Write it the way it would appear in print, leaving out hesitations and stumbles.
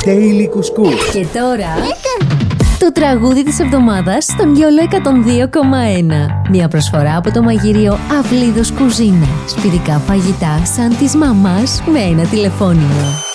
Daily Κουσκούς. Και τώρα το τραγούδι της εβδομάδας στον Γιόλο 102,1. Μια προσφορά από το μαγειρίο Αυλίδος Κουζίνα. Σπιτικά φαγητά σαν της μαμάς με ένα τηλεφώνημα.